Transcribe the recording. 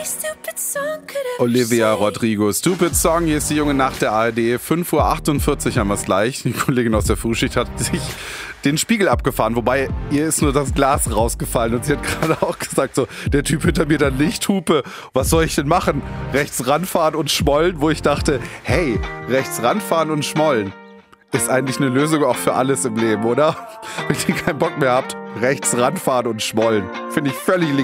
Olivia Rodrigo, Stupid Song. Hier ist die junge Nacht der ARD. 5:48 Uhr haben wir es gleich. Die Kollegin aus der Frühschicht hat sich den Spiegel abgefahren, wobei ihr ist nur das Glas rausgefallen und sie hat gerade auch gesagt, so, der Typ hinter mir dann Lichthupe, was soll ich denn machen? Rechts ranfahren und schmollen, wo ich dachte, hey, rechts ranfahren und schmollen ist eigentlich eine Lösung auch für alles im Leben, oder? Wenn ihr keinen Bock mehr habt, rechts ranfahren und schmollen. Finde ich völlig legitim.